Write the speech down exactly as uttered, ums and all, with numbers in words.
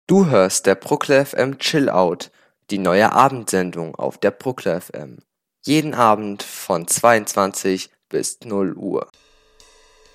Du hörst der Bruckler F M Chill Out, die neue Abendsendung auf der Bruckler F M. Jeden Abend von zweiundzwanzig bis null Uhr.